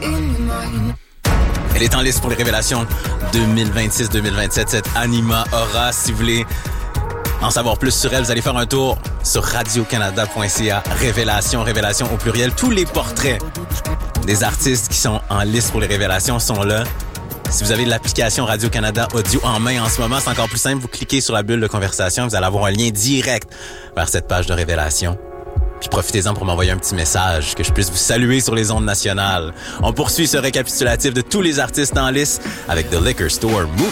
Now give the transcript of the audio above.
Elle est en liste pour les révélations 2026-2027, cette Anima Aura. Si vous voulez en savoir plus sur elle, vous allez faire un tour sur radiocanada.ca. Révélations au pluriel. Tous les portraits des artistes qui sont en liste pour les révélations sont là. Si vous avez l'application Radio-Canada Audio en main en ce moment, c'est encore plus simple. Vous cliquez sur la bulle de conversation, vous allez avoir un lien direct vers cette page de révélation. Puis profitez-en pour m'envoyer un petit message, que je puisse vous saluer sur les ondes nationales. On poursuit ce récapitulatif de tous les artistes en liste avec The Liquor Store Movie.